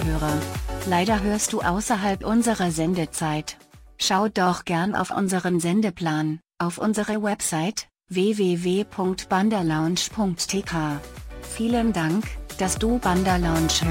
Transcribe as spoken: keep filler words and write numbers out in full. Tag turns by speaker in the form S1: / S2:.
S1: Zuhörer. Leider hörst du außerhalb unserer Sendezeit. Schau doch gern auf unseren Sendeplan, auf unsere Website w w w punkt bandalounge punkt t k. Vielen Dank, dass du Banderlounge hörst.